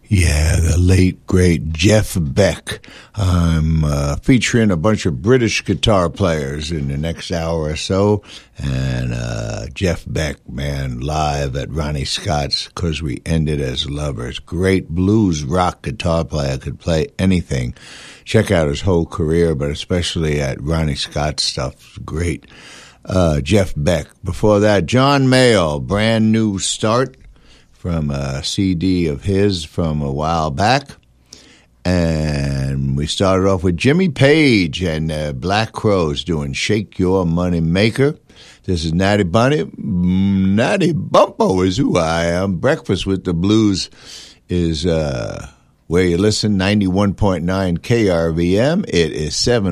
Yeah, the late, great Jeff Beck. I'm featuring a bunch of British guitar players in the next hour or so. And Jeff Beck, man, live at Ronnie Scott's, 'Cause We Ended as Lovers. Great blues rock guitar player, could play anything. Check out his whole career, but especially at Ronnie Scott's stuff. Great. Jeff Beck. Before that, John Mayall, Brand New Start, from a CD of his from a while back. And we started off with Jimmy Page and Black Crowes doing Shake Your Money Maker. This is Natty Bunny. Natty Bumpo is who I am. Breakfast with the Blues is where you listen, 91.9 KRVM. It is 7